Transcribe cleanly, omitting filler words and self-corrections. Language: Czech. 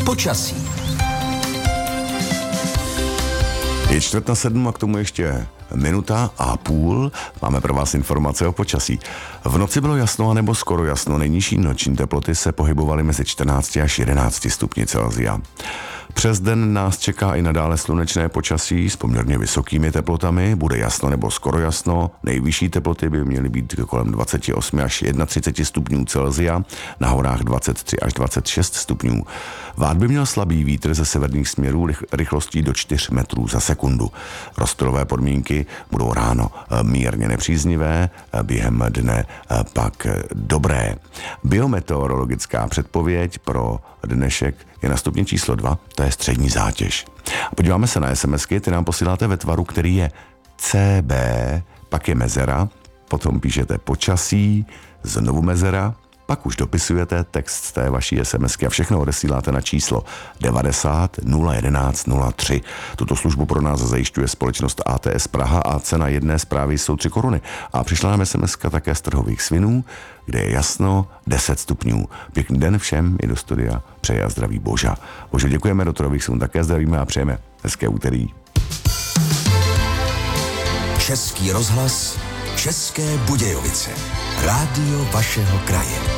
Počasí. Je 6:45 a k tomu ještě minuta a půl. Máme pro vás informace o počasí. V noci bylo jasno anebo skoro jasno. Nejnižší noční teploty se pohybovaly mezi 14 až 11 stupni Celsia. Přes den nás čeká i nadále slunečné počasí s poměrně vysokými teplotami. Bude jasno nebo skoro jasno. Nejvyšší teploty by měly být kolem 28 až 31 stupňů Celsia, na horách 23 až 26 stupňů. Vát by měl slabý vítr ze severních směrů rychlostí do 4 metrů za sekundu. Rozptylové podmínky budou ráno mírně nepříznivé, během dne pak dobré. Biometeorologická předpověď pro dnešek je na stupni číslo 2, to je střední zátěž. A podíváme se na SMSky, ty nám posíláte ve tvaru, který je CB, pak je mezera, potom píšete počasí, znovu mezera, pak už dopisujete text z té vaší SMSky a všechno odesíláte na číslo 90 011 03. Tuto službu pro nás zajišťuje společnost ATS Praha a cena jedné zprávy jsou 3 koruny. A přišla nám SMSka také z Trhových Svinů, kde je jasno 10 stupňů. Pěkný den všem i do studia přeje a zdraví Boža. Bože, děkujeme, do Trhových Svinů také zdravíme a přejeme hezké úterý. Český rozhlas, České Budějovice. Rádio vašeho kraje.